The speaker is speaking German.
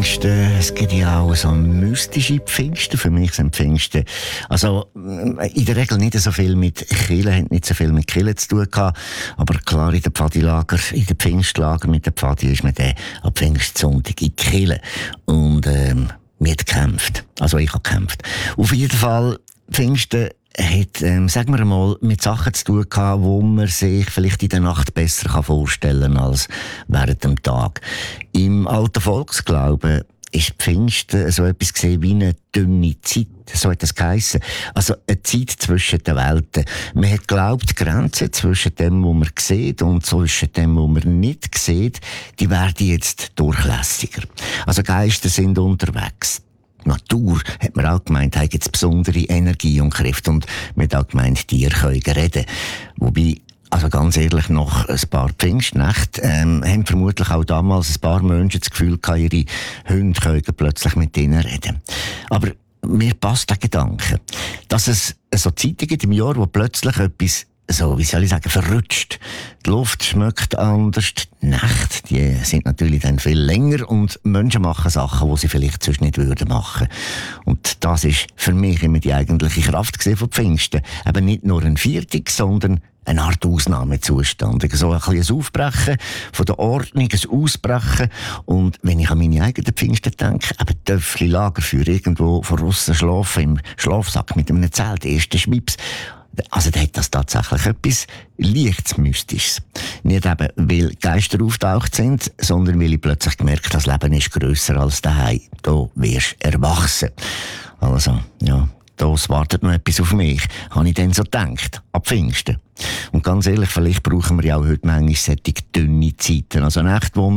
Pfingsten, es gibt ja auch so mystische Pfingsten. Für mich sind Pfingsten, also in der Regel nicht so viel mit Kirche, hat nicht so viel mit Kirche zu tun gehabt. Aber klar, in den Pfadilager, in den Pfingstlager mit den Pfadi ist man dann am Pfingstsonntag in die Kirche. Und wir haben gekämpft. Also ich habe gekämpft. Auf jeden Fall, Pfingsten hat, sagen wir mal, mit Sachen zu tun gehabt, wo man sich vielleicht in der Nacht besser vorstellen kann als während dem Tag. Im alten Volksglauben ist Pfingsten so etwas gesehen wie eine dünne Zeit. So hat das geheissen. Also eine Zeit zwischen den Welten. Man hat geglaubt, die Grenze zwischen dem, was man sieht und zwischen dem, was man nicht sieht, die werden jetzt durchlässiger. Also Geister sind unterwegs. Die Natur, hat man auch gemeint, hat jetzt besondere Energie und Kräfte. Und man hat auch gemeint, Tiere können reden. Wobei, also ganz ehrlich, nach ein paar Pfingstnächte haben vermutlich auch damals ein paar Menschen das Gefühl gehabt, ihre Hunde können plötzlich mit ihnen reden. Aber mir passt der Gedanke, dass es so Zeiten gibt im Jahr, wo plötzlich etwas, so, wie soll ich sagen, verrutscht. Die Luft schmeckt anders, die Nächte, die sind natürlich dann viel länger und Menschen machen Sachen, die sie vielleicht sonst nicht würden machen. Und das ist für mich immer die eigentliche Kraft von Pfingsten. Eben nicht nur ein Viertag, sondern eine Art Ausnahmezustand. So ein bisschen ein Aufbrechen von der Ordnung, ein Ausbrechen. Und wenn ich an meine eigenen Pfingsten denke, eben Töffli, Lagerfeuer, irgendwo von Russen schlafen, im Schlafsack mit einem Zelt, ersten Schwips. Also da hat das tatsächlich etwas leicht Mystisches. Nicht eben, weil Geister auftaucht sind, sondern weil ich plötzlich gemerkt habe, das Leben ist grösser als daheim. Da wirst du erwachsen. Also, ja, da wartet noch etwas auf mich, habe ich dann so gedacht, ab Pfingsten. Und ganz ehrlich, vielleicht brauchen wir ja auch heute manchmal solche dünne Zeiten. Also Nächte, wo